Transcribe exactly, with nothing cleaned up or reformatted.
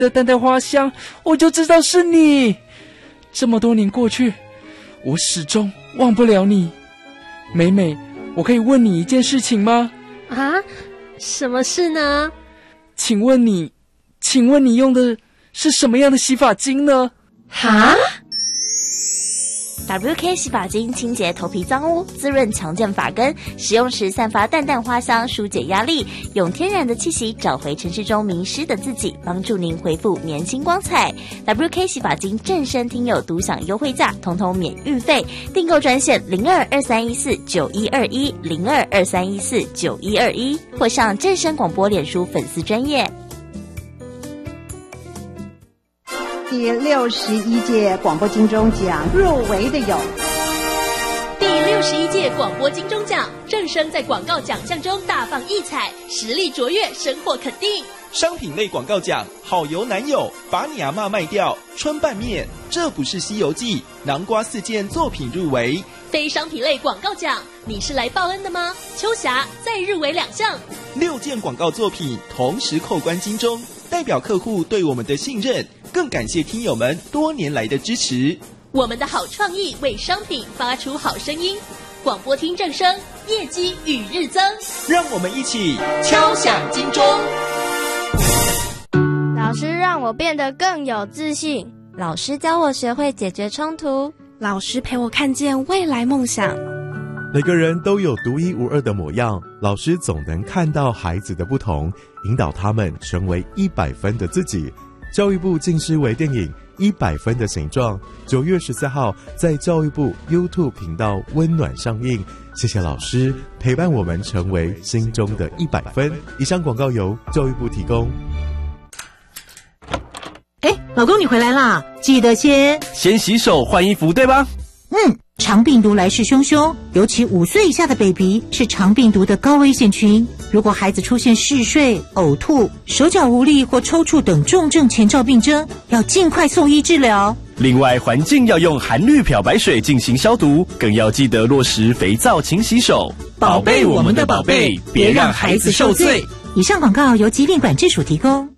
的淡淡花香，我就知道是你。这么多年过去，我始终忘不了你。美美，我可以问你一件事情吗？ 啊，什么事呢？ 请问你，请问你用的是什么样的洗发精呢？ 哈 ？W K 洗发精清洁头皮脏污，滋润强健发根，使用时散发淡淡花香，疏解压力，用天然的气息找回城市中迷失的自己，帮助您恢复年轻光彩。W K 洗发精正身听友独享优惠价，统统免运费，订购专线零二二三一四九一二一零二二三一四九一二一，或上正声广播脸书粉丝专页。 第六十一届广播金钟奖入围的有第六十一届广播金钟奖，正声在广告奖项中大放异彩，实力卓越，深获肯定。 商品类广告奖，好油男友，把你阿嬷卖掉，春拌面，这不是西游记，南瓜四件作品入围。 非商品类广告奖，你是来报恩的吗？秋霞再入围两项， 六件广告作品同时扣关金钟，代表客户对我们的信任，更感谢听友们多年来的支持。 我们的好创意为商品发出好声音，广播听正声，业绩与日增。 让我们一起敲响金钟。 老师让我变得更有自信， 老师教我学会解决冲突， 老师陪我看见未来梦想。 每个人都有独一无二的模样，老师总能看到孩子的不同，引导他们成为一百分的自己。教育部近视微电影《一百分的形状》九月十四号在教育部 YouTube 频道温暖上映。谢谢老师陪伴我们成为心中的一百分。以上广告由教育部提供。 哎，老公你回来啦，记得先先洗手换衣服，对吧？ 嗯，肠病毒来势汹汹，尤其五岁以下的 baby 是肠病毒的高危险群。如果孩子出现嗜睡、呕吐、手脚无力或抽搐等重症前兆病征，要尽快送医治疗。 另外，环境要用含氯漂白水进行消毒，更要记得落实肥皂勤洗手， 宝贝我们的宝贝，别让孩子受罪。以上广告由疾病管制署提供。